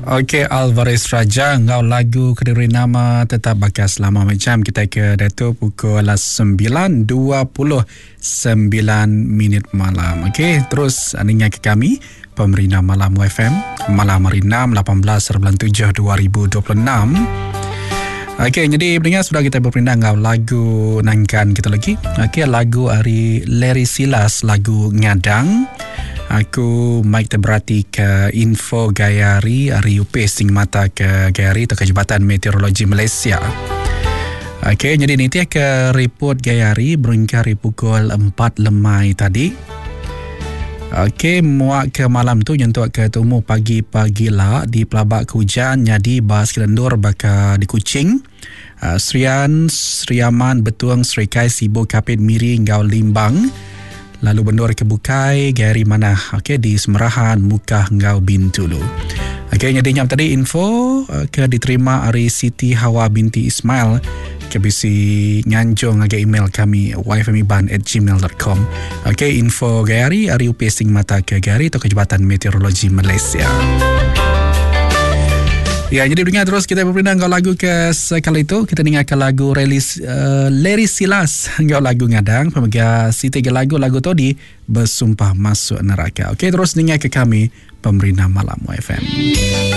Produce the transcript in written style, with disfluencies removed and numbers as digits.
Okey, Alvarez Raja, ngau lagu Kediri Nama tetap bakas selama macam kita ke Dato' pukul 9.29 malam. Okey, terus dengar ke kami Pemerina Malam FM malam hari 6 18/7 2026. Okey, jadi pendengar sudah kita berpindah ngau lagu nangkan kita lagi. Okey, lagu hari Larry Silas, lagu Ngadang. Aku Mike terberati ke info Gayari hari UP sing mata ke Gayari atau ke Jabatan Meteorologi Malaysia. Okey, jadi ni dia ke report Gayari beringkari pukul 4 lemai tadi. Okey, muak ke malam tu nyentuh ke tumu pagi-pagi lah di pelabak hujan jadi bas kelendur baka di Kuching. Serian, Seriaman, Betuang, Serikai, Sibuk, Kapit, Miri, Ngau Limbang. Lalu bendur ke Bukai, Gayari mana? Okey, di Semerahan, Mukah, Ngau Bintulu. Okey, jadi nyam tadi info ke diterima dari Siti Hawa binti Ismail ke bisi nyanjung agak email kami yfmiban@gmail.com. Okey, info Gayari hari upesing mata ke Gayari atau ke Jabatan Meteorologi Malaysia. Ya, jadi dengar terus kita berpindah ngau lagu ke sekali itu. Kita dengarkan lagu Larry Silas ngau lagu Ngadang. Pemegang si tiga lagu tu di Bersumpah Masuk Neraka. Okey, terus dengar ke kami Pemerina Malam FM.